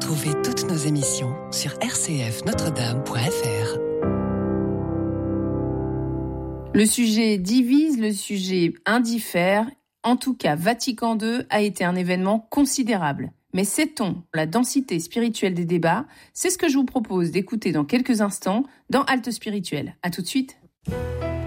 Retrouvez toutes nos émissions sur rcfnotredame.fr. Le sujet divise, le sujet indiffère. En tout cas, Vatican II a été un événement considérable. Mais sait-on la densité spirituelle des débats? C'est ce que je vous propose d'écouter dans quelques instants dans Halte Spirituelle. À tout de suite.